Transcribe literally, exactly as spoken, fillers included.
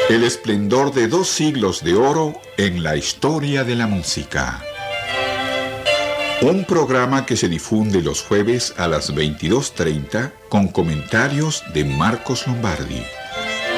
El esplendor de dos siglos de oro en la historia de la música. Un programa que se difunde los jueves a las veintidós treinta con comentarios de Marcos Lombardi.